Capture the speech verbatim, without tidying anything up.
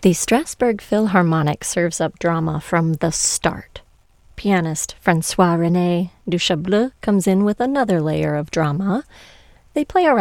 The Strasbourg Philharmonic serves up drama from the start. Pianist Francois-René Duchableux comes in with another layer of drama. They play around